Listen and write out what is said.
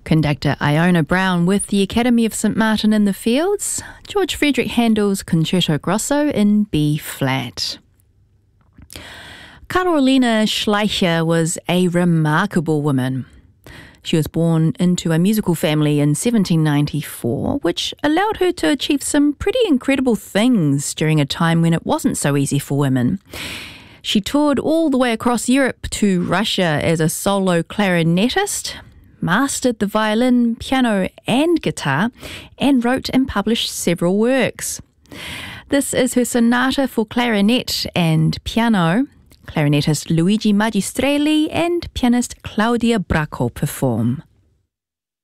Conductor Iona Brown with the Academy of St Martin in the Fields, George Frederick Handel's Concerto Grosso in B-flat. Carolina Schleicher was a remarkable woman. She was born into a musical family in 1794, which allowed her to achieve some pretty incredible things during a time when it wasn't so easy for women. She toured all the way across Europe to Russia as a solo clarinetist, mastered the violin, piano and guitar, and wrote and published several works. This is her sonata for clarinet and piano. Clarinetist Luigi Magistrelli and pianist Claudia Bracco perform.